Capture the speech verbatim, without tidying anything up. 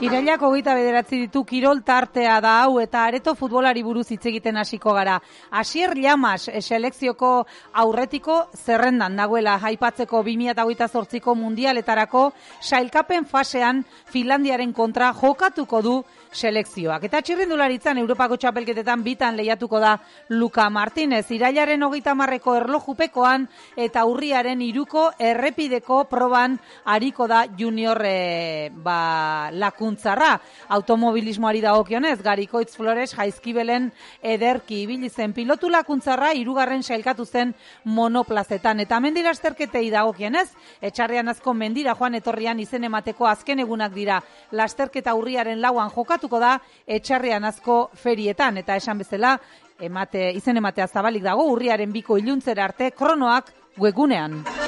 Irailak hogeita bederatzi ditu kirol tartea da hau eta areto futbolari buruz hitz egiten hasiko gara. Asier Llamas selekzioko aurretiko zerrendan dagoela aipatzeko bi mila hogeita zortziko mundialetarako sailkapen fasean Finlandiaren kontra jokatuko du selekzioak. Eta txirrindularitzan Europako txapelketetan bitan lehiatuko da Luka Martinez. Irailaren hogeita hamarreko erlojupekoan eta urriaren hiruko errepideko proban ariko da junior e, ba, lakuntzarra. Automobilismoari dagokionez, Garikoitz Flores Jaizkibelen ederki ibili zen pilotu lakuntzarra hirugarren sailkatu zen monoplazetan. Eta mendira lasterketei dagokienez, etxarrean azko mendira joan etorrian izen emateko azken egunak dira. Lasterketa urriaren lauan jokatuko da etxarrean azko ferietan. Eta esan bezala, emate, izen ematea zabalik dago urriaren biko iluntzera arte kronoak webgunean.